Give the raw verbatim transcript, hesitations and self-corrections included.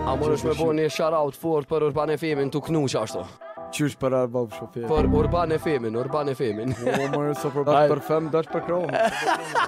Amore shme bo një shout fort për Urban F M-in tu knuq ashtu. Qysh për arbab shofer. Për Urban F M-in, Urban F M-in. O, mërë, so për për fem dash për krohë.